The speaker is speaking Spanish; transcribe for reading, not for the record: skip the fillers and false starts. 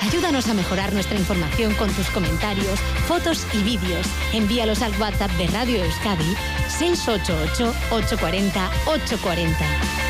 Ayúdanos a mejorar nuestra información con tus comentarios, fotos y vídeos. Envíalos al WhatsApp de Radio Euskadi 688 840 840.